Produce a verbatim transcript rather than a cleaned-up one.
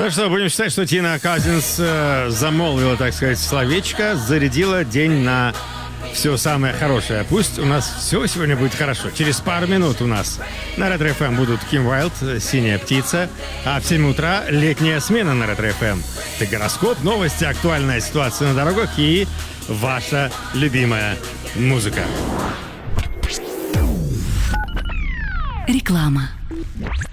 Ну что, будем считать, что Тина Казинс э, замолвила, так сказать, словечко, зарядила день на все самое хорошее. Пусть у нас все сегодня будет хорошо. Через пару минут у нас на Ретро эф эм будут Ким Уайлд, «Синяя птица», а в семь утра летняя смена на Ретро эф эм. Это гороскоп, новости, актуальная ситуация на дорогах и ваша любимая музыка. Реклама.